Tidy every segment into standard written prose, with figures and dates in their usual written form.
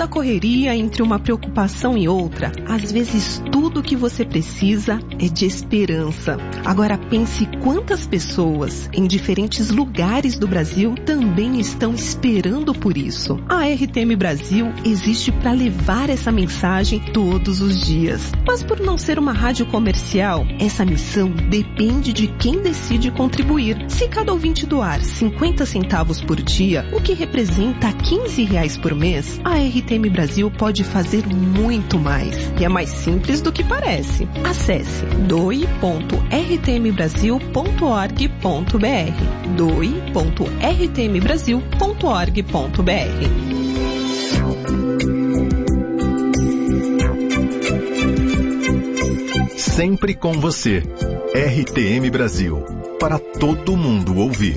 da correria, entre uma preocupação e outra, às vezes tudo que você precisa é de esperança. Agora pense quantas pessoas em diferentes lugares do Brasil também estão esperando por isso. A RTM Brasil existe para levar essa mensagem todos os dias. Mas por não ser uma rádio comercial, essa missão depende de quem decide contribuir. Se cada ouvinte doar 50 centavos por dia, o que representa R$15 por mês, a RTM Brasil pode fazer muito mais. E é mais simples do que parece. Acesse doe.rtmbrasil.org.br doe.rtmbrasil.org.br. Sempre com você. RTM Brasil. Para todo mundo ouvir.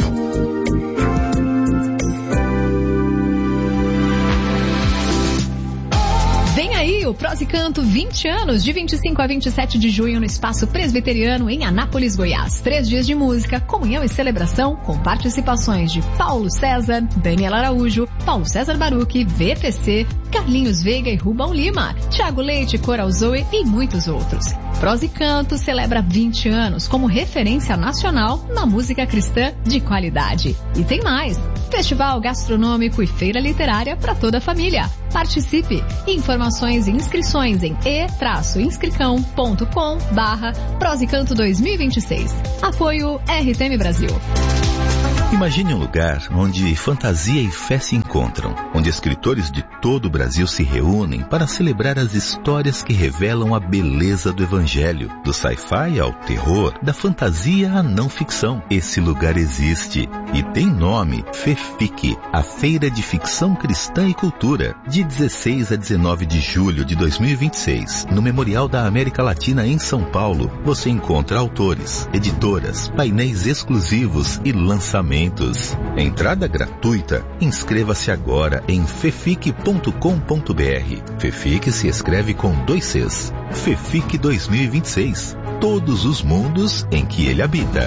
Vem aí o Prosa e Canto 20 anos, de 25 a 27 de junho no Espaço Presbiteriano em Anápolis, Goiás. 3 dias de música, comunhão e celebração com participações de Paulo César, Daniela Araújo, Paulo César Baruch, VPC, Carlinhos Veiga e Rubão Lima, Thiago Leite, Coral Zoe e muitos outros. Prosa e Canto celebra 20 anos como referência nacional na música cristã de qualidade. E tem mais! Festival gastronômico e feira literária para toda a família. Participe! Informações e inscrições em e-inscricão.com/Prosa e Canto 2026. Apoio RTM Brasil. Imagine um lugar onde fantasia e fé se encontram, onde escritores de todo o Brasil se reúnem para celebrar as histórias que revelam a beleza do Evangelho, do sci-fi ao terror, da fantasia à não ficção. Esse lugar existe e tem nome: FEFIC, a Feira de Ficção Cristã e Cultura, de 16 a 19 de julho de 2026, no Memorial da América Latina em São Paulo. Você encontra autores, editoras, painéis exclusivos e lançamentos. Entrada gratuita. Inscreva-se agora em fefic.com.br. FEFIC se escreve com 2 Cs. FEFIC 2026. Todos os mundos em que ele habita.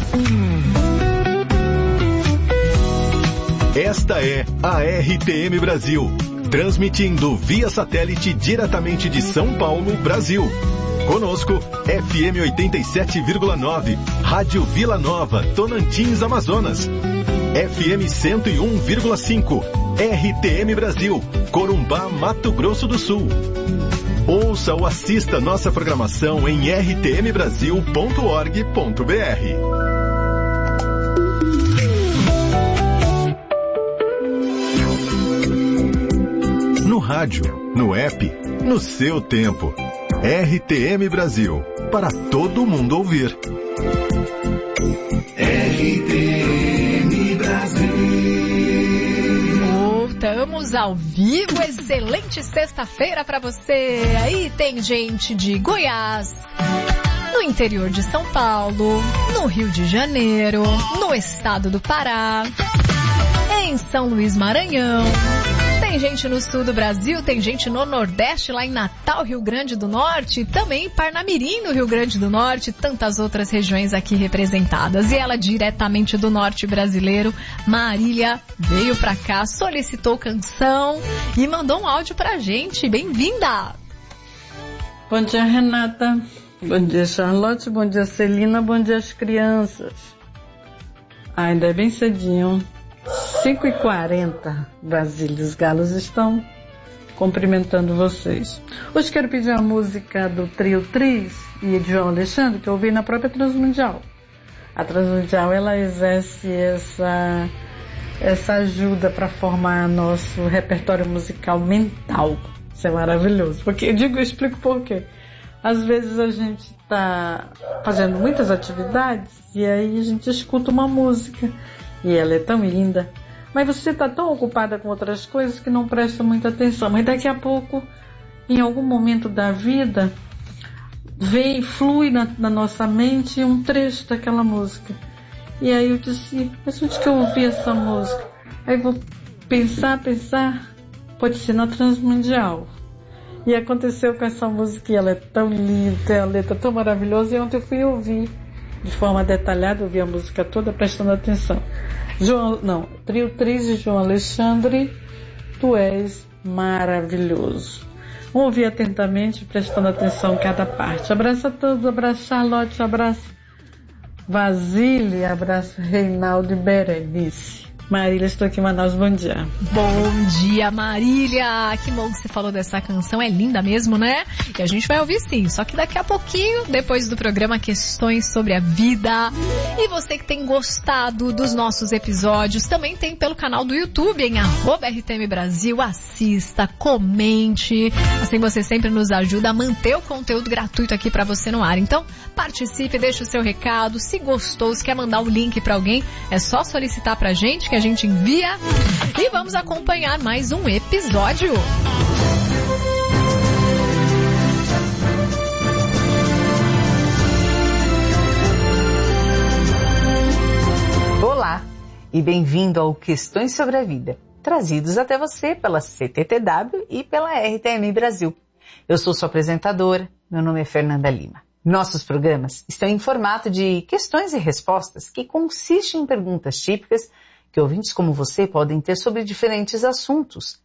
Esta é a RTM Brasil, transmitindo via satélite diretamente de São Paulo, Brasil. Conosco, FM 87,9, Rádio Vila Nova, Tonantins, Amazonas. FM 101,5, RTM Brasil, Corumbá, Mato Grosso do Sul. Ouça ou assista nossa programação em rtmbrasil.org.br. No rádio, no app, no seu tempo. RTM Brasil, para todo mundo ouvir. RTM Brasil. Voltamos ao vivo, excelente sexta-feira para você. Aí tem gente de Goiás, no interior de São Paulo, no Rio de Janeiro, no estado do Pará, em São Luís, Maranhão. Tem gente no sul do Brasil, tem gente no Nordeste, lá em Natal, Rio Grande do Norte, também em Parnamirim, no Rio Grande do Norte, tantas outras regiões aqui representadas. E ela, diretamente do norte brasileiro, Marília, veio pra cá, solicitou canção e mandou um áudio pra gente. Bem-vinda! Bom dia, Renata. Bom dia, Charlotte. Bom dia, Celina. Bom dia, as crianças. Ainda é bem cedinho. 5h40, Brasília, os galos estão cumprimentando vocês. Hoje quero pedir a música do Trio Tris e de João Alexandre, que eu ouvi na própria Transmundial. A Transmundial, ela exerce essa ajuda para formar nosso repertório musical mental. Isso é maravilhoso. Porque eu explico por quê. Às vezes a gente está fazendo muitas atividades e aí a gente escuta uma música e ela é tão linda, mas você está tão ocupada com outras coisas que não presta muita atenção. Mas daqui a pouco, em algum momento da vida, flui na nossa mente um trecho daquela música. E aí eu disse, mas onde que eu ouvi essa música? Aí vou pensar, pode ser na Transmundial. E aconteceu com essa música, e ela é tão linda, tem a letra tão maravilhosa, e ontem eu fui ouvir de forma detalhada, ouvi a música toda prestando atenção. Trio Tris e João Alexandre, Tu és maravilhoso. Vamos ouvir atentamente, prestando atenção em cada parte. Abraço a todos, abraço Charlotte, abraço Vasília, abraço Reinaldo e Berenice. Marília, estou aqui em Manaus, bom dia. Bom dia, Marília! Que bom que você falou dessa canção, é linda mesmo, né? E a gente vai ouvir sim, só que daqui a pouquinho, depois do programa Questões sobre a Vida. E você que tem gostado dos nossos episódios, também tem pelo canal do YouTube, em @RTM Brasil, assista, comente, assim você sempre nos ajuda a manter o conteúdo gratuito aqui pra você no ar. Então, participe, deixe o seu recado, se gostou, se quer mandar o link pra alguém, é só solicitar pra gente, que a gente envia, e vamos acompanhar mais um episódio. Olá e bem-vindo ao Questões sobre a Vida, trazidos até você pela CTTW e pela RTM Brasil. Eu sou sua apresentadora, meu nome é Fernanda Lima. Nossos programas estão em formato de questões e respostas, que consistem em perguntas típicas que ouvintes como você podem ter sobre diferentes assuntos.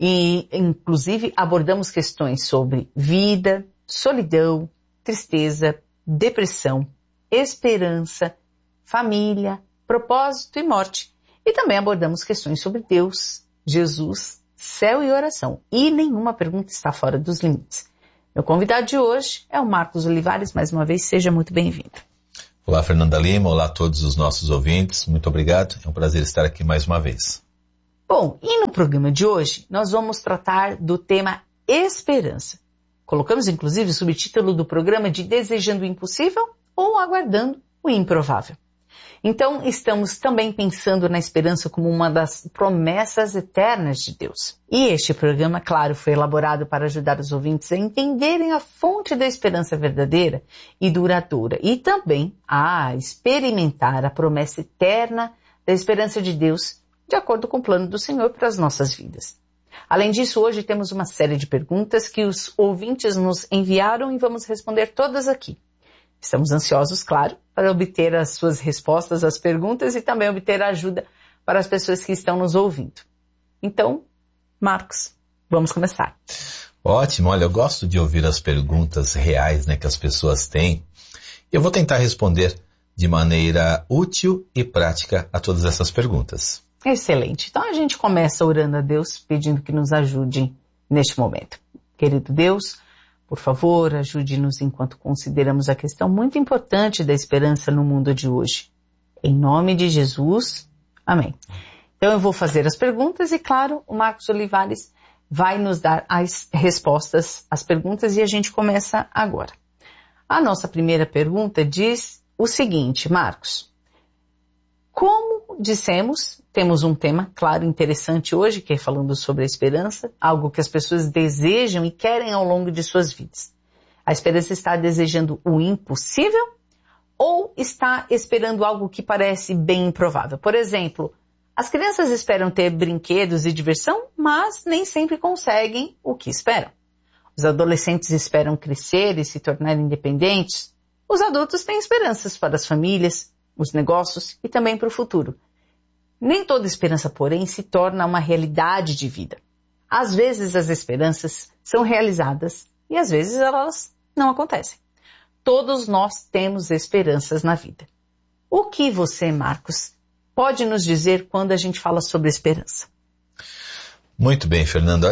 E, inclusive, abordamos questões sobre vida, solidão, tristeza, depressão, esperança, família, propósito e morte. E também abordamos questões sobre Deus, Jesus, céu e oração. E nenhuma pergunta está fora dos limites. Meu convidado de hoje é o Marcos Olivares. Mais uma vez, seja muito bem-vindo. Olá, Fernanda Lima. Olá a todos os nossos ouvintes. Muito obrigado. É um prazer estar aqui mais uma vez. Bom, e no programa de hoje, nós vamos tratar do tema esperança. Colocamos, inclusive, o subtítulo do programa de Desejando o Impossível ou Aguardando o Improvável. Então, estamos também pensando na esperança como uma das promessas eternas de Deus. E este programa, claro, foi elaborado para ajudar os ouvintes a entenderem a fonte da esperança verdadeira e duradoura, e também a experimentar a promessa eterna da esperança de Deus, de acordo com o plano do Senhor para as nossas vidas. Além disso, hoje temos uma série de perguntas que os ouvintes nos enviaram e vamos responder todas aqui. Estamos ansiosos, claro, para obter as suas respostas às perguntas e também obter ajuda para as pessoas que estão nos ouvindo. Então, Marcos, vamos começar. Ótimo, olha, eu gosto de ouvir as perguntas reais, que as pessoas têm. Eu vou tentar responder de maneira útil e prática a todas essas perguntas. Excelente. Então a gente começa orando a Deus, pedindo que nos ajude neste momento. Querido Deus, por favor, ajude-nos enquanto consideramos a questão muito importante da esperança no mundo de hoje. Em nome de Jesus, amém. Então eu vou fazer as perguntas e, claro, o Marcos Olivares vai nos dar as respostas às perguntas e a gente começa agora. A nossa primeira pergunta diz o seguinte, Marcos. Como dissemos, temos um tema, claro, interessante hoje, que é falando sobre a esperança, algo que as pessoas desejam e querem ao longo de suas vidas. A esperança está desejando o impossível ou está esperando algo que parece bem improvável? Por exemplo, as crianças esperam ter brinquedos e diversão, mas nem sempre conseguem o que esperam. Os adolescentes esperam crescer e se tornar independentes. Os adultos têm esperanças para as famílias, os negócios e também para o futuro. Nem toda esperança, porém, se torna uma realidade de vida. Às vezes as esperanças são realizadas e às vezes elas não acontecem. Todos nós temos esperanças na vida. O que você, Marcos, pode nos dizer quando a gente fala sobre esperança? Muito bem, Fernanda.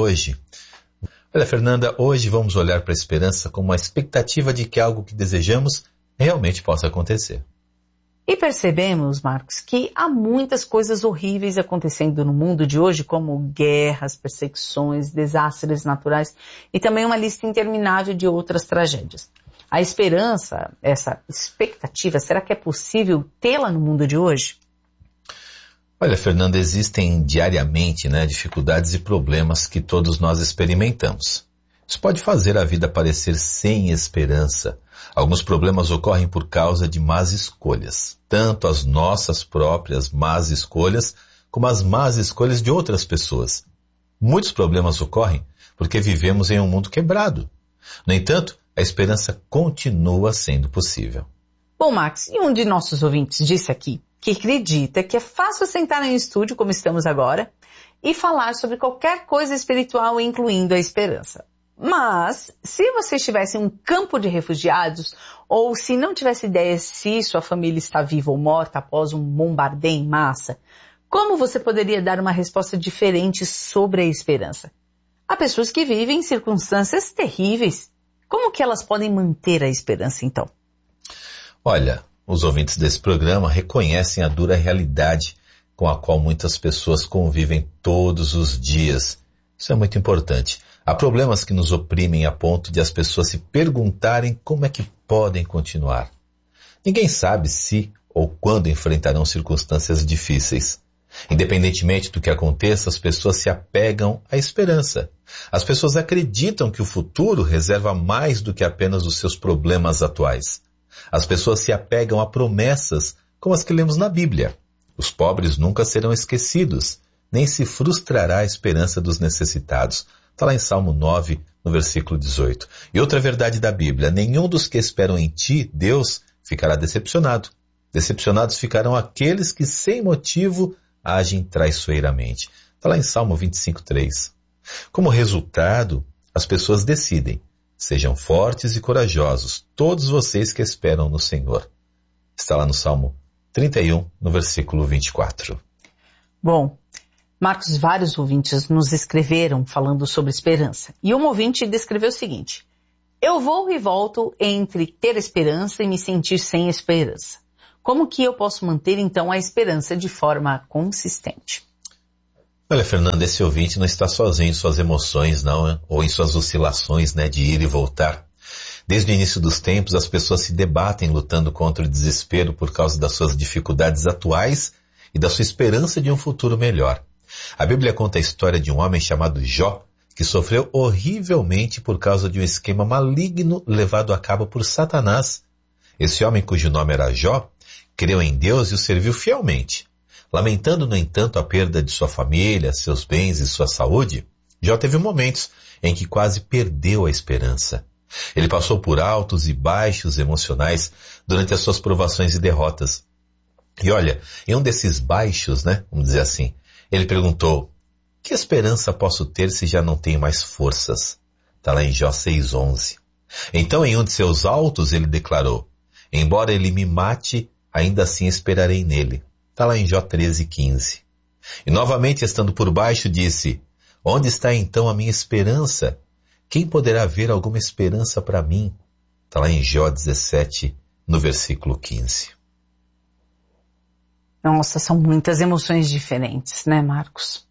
Fernanda, hoje vamos olhar para a esperança como a expectativa de que algo que desejamos realmente possa acontecer. E percebemos, Marcos, que há muitas coisas horríveis acontecendo no mundo de hoje, como guerras, perseguições, desastres naturais e também uma lista interminável de outras tragédias. A esperança, essa expectativa, será que é possível tê-la no mundo de hoje? Olha, Fernanda, existem diariamente dificuldades e problemas que todos nós experimentamos. Isso pode fazer a vida parecer sem esperança. Alguns problemas ocorrem por causa de más escolhas, tanto as nossas próprias más escolhas, como as más escolhas de outras pessoas. Muitos problemas ocorrem porque vivemos em um mundo quebrado. No entanto, a esperança continua sendo possível. Bom, Max, e um de nossos ouvintes disse aqui que acredita que é fácil sentar em um estúdio como estamos agora e falar sobre qualquer coisa espiritual, incluindo a esperança. Mas, se você estivesse em um campo de refugiados, ou se não tivesse ideia se sua família está viva ou morta após um bombardeio em massa, como você poderia dar uma resposta diferente sobre a esperança? Há pessoas que vivem em circunstâncias terríveis. Como que elas podem manter a esperança, então? Olha, os ouvintes desse programa reconhecem a dura realidade com a qual muitas pessoas convivem todos os dias. Isso é muito importante. Há problemas que nos oprimem a ponto de as pessoas se perguntarem como é que podem continuar. Ninguém sabe se ou quando enfrentarão circunstâncias difíceis. Independentemente do que aconteça, as pessoas se apegam à esperança. As pessoas acreditam que o futuro reserva mais do que apenas os seus problemas atuais. As pessoas se apegam a promessas como as que lemos na Bíblia. Os pobres nunca serão esquecidos, nem se frustrará a esperança dos necessitados. Está lá em Salmo 9, no versículo 18. E outra verdade da Bíblia: nenhum dos que esperam em ti, Deus, ficará decepcionado. Decepcionados ficarão aqueles que sem motivo agem traiçoeiramente. Está lá em Salmo 25, 3. Como resultado, as pessoas decidem: sejam fortes e corajosos, todos vocês que esperam no Senhor. Está lá no Salmo 31, no versículo 24. Bom, Marcos, vários ouvintes nos escreveram falando sobre esperança. E um ouvinte descreveu o seguinte: eu vou e volto entre ter esperança e me sentir sem esperança. Como que eu posso manter, então, a esperança de forma consistente? Olha, Fernanda, esse ouvinte não está sozinho em suas emoções, não, ou em suas oscilações, de ir e voltar. Desde o início dos tempos, as pessoas se debatem lutando contra o desespero por causa das suas dificuldades atuais e da sua esperança de um futuro melhor. A Bíblia conta a história de um homem chamado Jó, que sofreu horrivelmente por causa de um esquema maligno levado a cabo por Satanás. Esse homem, cujo nome era Jó, creu em Deus e o serviu fielmente. Lamentando, no entanto, a perda de sua família, seus bens e sua saúde, Jó teve momentos em que quase perdeu a esperança. Ele passou por altos e baixos emocionais durante as suas provações e derrotas. E olha, em um desses baixos, vamos dizer assim, ele perguntou: que esperança posso ter se já não tenho mais forças? Está lá em Jó 6:11. Então, em um de seus altos, ele declarou: embora ele me mate, ainda assim esperarei nele. Está lá em Jó 13:15. E novamente, estando por baixo, disse: onde está então a minha esperança? Quem poderá ver alguma esperança para mim? Está lá em Jó 17, no versículo 15. Nossa, são muitas emoções diferentes, né, Marcos?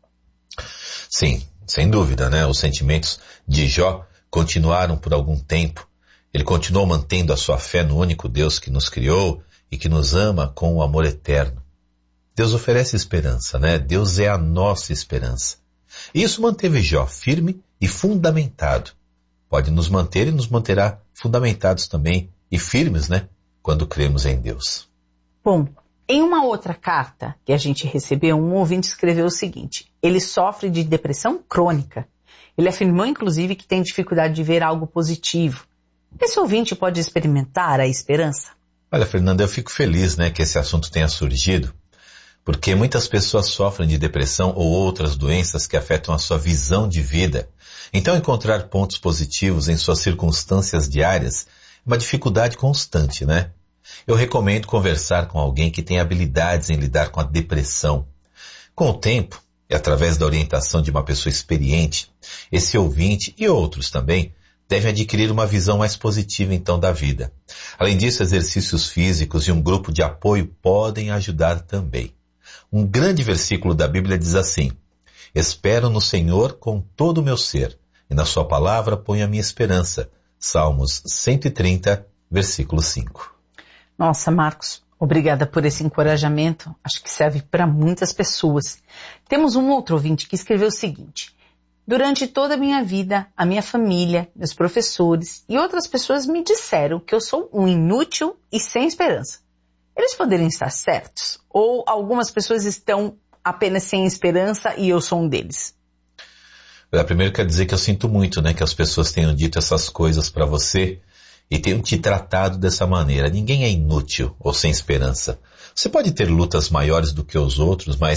Sim, sem dúvida, Os sentimentos de Jó continuaram por algum tempo. Ele continuou mantendo a sua fé no único Deus que nos criou e que nos ama com o amor eterno. Deus oferece esperança, Deus é a nossa esperança. E isso manteve Jó firme e fundamentado. Pode nos manter e nos manterá fundamentados também e firmes, quando cremos em Deus. Bom, em uma outra carta que a gente recebeu, um ouvinte escreveu o seguinte: ele sofre de depressão crônica. Ele afirmou, inclusive, que tem dificuldade de ver algo positivo. Esse ouvinte pode experimentar a esperança? Olha, Fernanda, eu fico feliz, que esse assunto tenha surgido, porque muitas pessoas sofrem de depressão ou outras doenças que afetam a sua visão de vida. Então, encontrar pontos positivos em suas circunstâncias diárias é uma dificuldade constante, Eu recomendo conversar com alguém que tem habilidades em lidar com a depressão. Com o tempo, e através da orientação de uma pessoa experiente, esse ouvinte e outros também devem adquirir uma visão mais positiva então da vida. Além disso, exercícios físicos e um grupo de apoio podem ajudar também. Um grande versículo da Bíblia diz assim: espero no Senhor com todo o meu ser, e na sua palavra ponho a minha esperança. Salmos 130, versículo 5. Nossa, Marcos, obrigada por esse encorajamento. Acho que serve para muitas pessoas. Temos um outro ouvinte que escreveu o seguinte: durante toda a minha vida, a minha família, meus professores e outras pessoas me disseram que eu sou um inútil e sem esperança. Eles poderiam estar certos? Ou algumas pessoas estão apenas sem esperança e eu sou um deles? Primeiro quero dizer que eu sinto muito, que as pessoas tenham dito essas coisas para você e tenham te tratado dessa maneira. Ninguém é inútil ou sem esperança. Você pode ter lutas maiores do que os outros, mas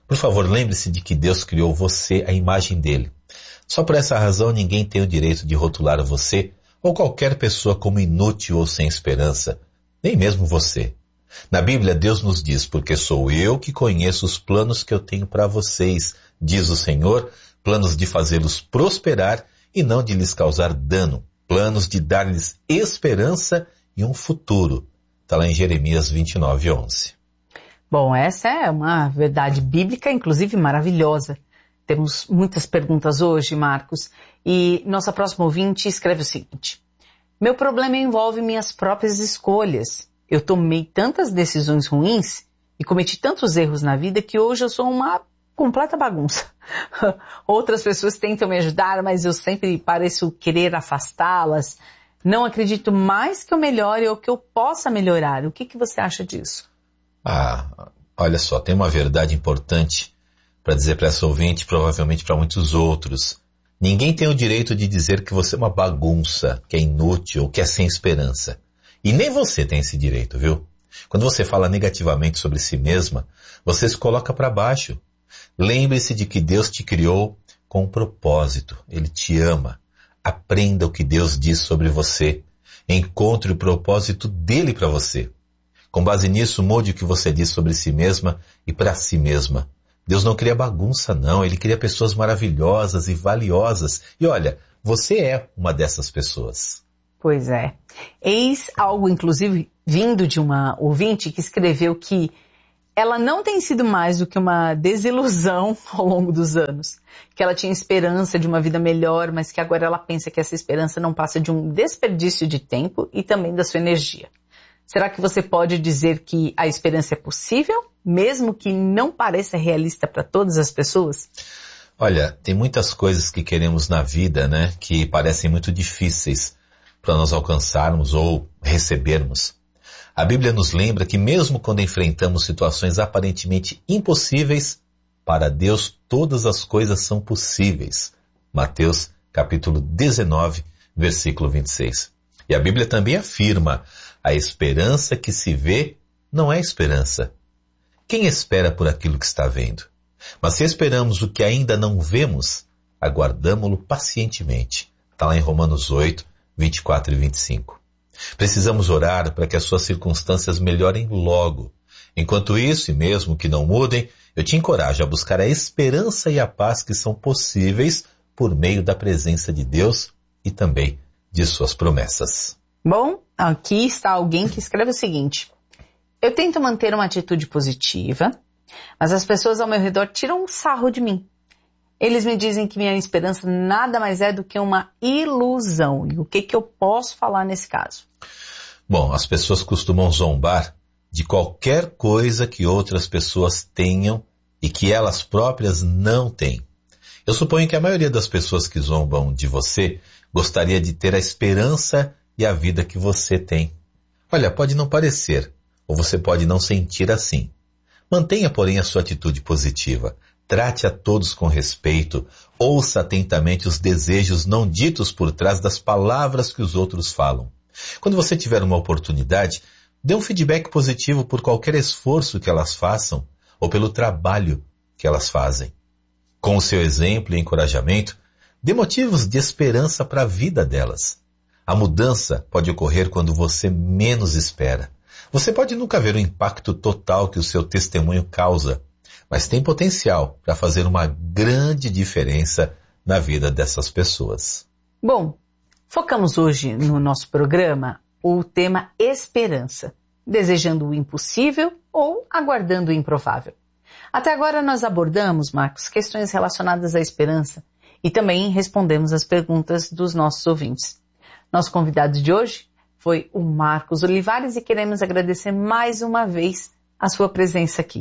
Por favor, lembre-se de que Deus criou você à imagem dele. Só por essa razão ninguém tem o direito de rotular você ou qualquer pessoa como inútil ou sem esperança, nem mesmo você. Na Bíblia, Deus nos diz, porque sou eu que conheço os planos que eu tenho para vocês, diz o Senhor, planos de fazê-los prosperar e não de lhes causar dano, planos de dar-lhes esperança e um futuro. Está lá em Jeremias 29:11. Bom, essa é uma verdade bíblica, inclusive maravilhosa. Temos muitas perguntas hoje, Marcos, e nossa próxima ouvinte escreve o seguinte: meu problema envolve minhas próprias escolhas. Eu tomei tantas decisões ruins e cometi tantos erros na vida que hoje eu sou uma completa bagunça. Outras pessoas tentam me ajudar, mas eu sempre pareço querer afastá-las. Não acredito mais que eu melhore ou que eu possa melhorar. O que você acha disso? Olha só, tem uma verdade importante para dizer para essa ouvinte, provavelmente para muitos outros. Ninguém tem o direito de dizer que você é uma bagunça, que é inútil ou que é sem esperança. E nem você tem esse direito, viu? Quando você fala negativamente sobre si mesma, você se coloca para baixo. Lembre-se de que Deus te criou com um propósito. Ele te ama. Aprenda o que Deus diz sobre você. Encontre o propósito dele para você. Com base nisso, mude o que você diz sobre si mesma e para si mesma. Deus não cria bagunça, não. Ele cria pessoas maravilhosas e valiosas. E olha, você é uma dessas pessoas. Pois é. Eis algo, inclusive, vindo de uma ouvinte que escreveu que ela não tem sido mais do que uma desilusão ao longo dos anos. Que ela tinha esperança de uma vida melhor, mas que agora ela pensa que essa esperança não passa de um desperdício de tempo e também da sua energia. Será que você pode dizer que a esperança é possível, mesmo que não pareça realista para todas as pessoas? Olha, tem muitas coisas que queremos na vida, né, que parecem muito difíceis para nós alcançarmos ou recebermos. A Bíblia nos lembra que mesmo quando enfrentamos situações aparentemente impossíveis, para Deus todas as coisas são possíveis. Mateus capítulo 19, versículo 26. E a Bíblia também afirma: a esperança que se vê não é esperança. Quem espera por aquilo que está vendo? Mas se esperamos o que ainda não vemos, aguardamo-lo pacientemente. Está lá em Romanos 8, 24 e 25. Precisamos orar para que as suas circunstâncias melhorem logo. Enquanto isso, e mesmo que não mudem, eu te encorajo a buscar a esperança e a paz que são possíveis por meio da presença de Deus e também de suas promessas. Bom, aqui está alguém que escreve o seguinte: eu tento manter uma atitude positiva, mas as pessoas ao meu redor tiram um sarro de mim. Eles me dizem que minha esperança nada mais é do que uma ilusão. E o que eu posso falar nesse caso? Bom, as pessoas costumam zombar de qualquer coisa que outras pessoas tenham e que elas próprias não têm. Eu suponho que a maioria das pessoas que zombam de você gostaria de ter a esperança e a vida que você tem. Olha, pode não parecer, ou você pode não sentir assim. Mantenha, porém, a sua atitude positiva. Trate a todos com respeito. Ouça atentamente os desejos não ditos por trás das palavras que os outros falam. Quando você tiver uma oportunidade, dê um feedback positivo por qualquer esforço que elas façam ou pelo trabalho que elas fazem. Com o seu exemplo e encorajamento, dê motivos de esperança para a vida delas. A mudança pode ocorrer quando você menos espera. Você pode nunca ver o impacto total que o seu testemunho causa, mas tem potencial para fazer uma grande diferença na vida dessas pessoas. Bom, focamos hoje no nosso programa o tema esperança, desejando o impossível ou aguardando o improvável. Até agora nós abordamos, Marcos, questões relacionadas à esperança e também respondemos as perguntas dos nossos ouvintes. Nosso convidado de hoje foi o Marcos Olivares e queremos agradecer mais uma vez a sua presença aqui.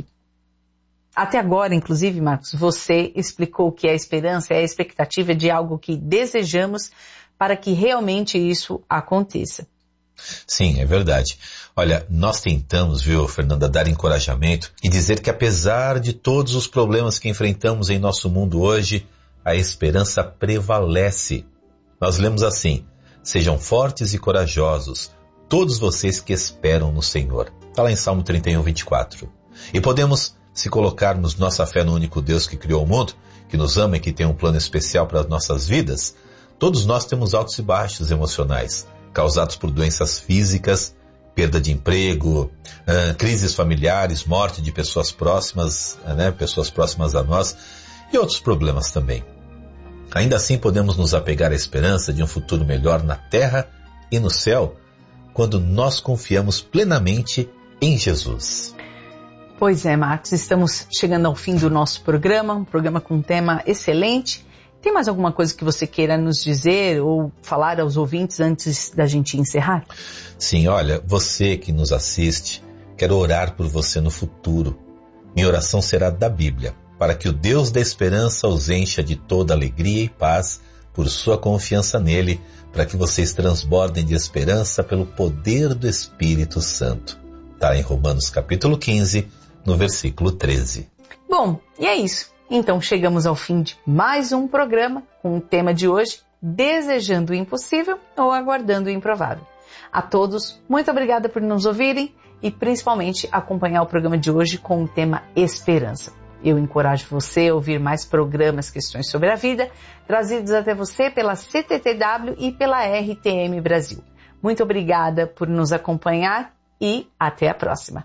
Até agora, inclusive, Marcos, você explicou que a esperança é a expectativa de algo que desejamos para que realmente isso aconteça. Sim, é verdade. Olha, nós tentamos, viu, Fernanda, dar encorajamento e dizer que apesar de todos os problemas que enfrentamos em nosso mundo hoje, a esperança prevalece. Nós lemos assim: sejam fortes e corajosos, todos vocês que esperam no Senhor. Está lá em Salmo 31, 24. E podemos Se colocarmos nossa fé no único Deus que criou o mundo, que nos ama e que tem um plano especial para as nossas vidas, todos nós temos altos e baixos emocionais, causados por doenças físicas, perda de emprego, crises familiares, morte de pessoas próximas a nós e outros problemas também. Ainda assim podemos nos apegar à esperança de um futuro melhor na terra e no céu, quando nós confiamos plenamente em Jesus. Pois é, Marcos, estamos chegando ao fim do nosso programa, um programa com um tema excelente. Tem mais alguma coisa que você queira nos dizer ou falar aos ouvintes antes da gente encerrar? Sim, olha, você que nos assiste, quero orar por você no futuro. Minha oração será da Bíblia, para que o Deus da esperança os encha de toda alegria e paz por sua confiança nele, para que vocês transbordem de esperança pelo poder do Espírito Santo. Está em Romanos capítulo 15, no versículo 13. Bom, e é isso. Então chegamos ao fim de mais um programa com o tema de hoje, Desejando o Impossível ou Aguardando o Improvável. A todos, muito obrigada por nos ouvirem e principalmente acompanhar o programa de hoje com o tema Esperança. Eu encorajo você a ouvir mais programas Questões sobre a Vida, trazidos até você pela CTTW e pela RTM Brasil. Muito obrigada por nos acompanhar e até a próxima.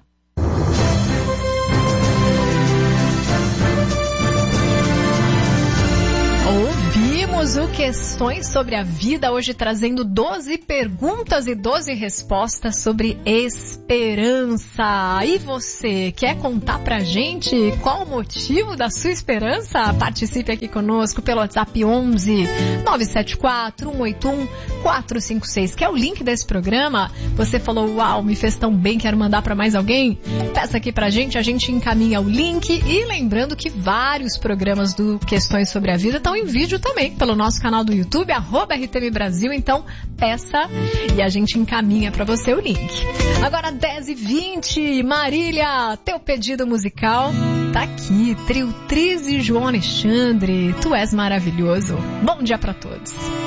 Ouvimos o Questões sobre a Vida, hoje trazendo 12 perguntas e 12 respostas sobre esperança. E você, quer contar pra gente qual o motivo da sua esperança? Participe aqui conosco pelo WhatsApp 11 974 181 456, que é o link desse programa. Você falou, uau, me fez tão bem, quero mandar pra mais alguém? Peça aqui pra gente, a gente encaminha o link. E lembrando que vários programas do Questões sobre a Vida estão em vídeo também, pelo nosso canal do YouTube, @RTM Brasil, então peça e a gente encaminha para você o link. Agora 10h20, Marília, teu pedido musical tá aqui, Trio Tris e João Alexandre, Tu És Maravilhoso. Bom dia para todos.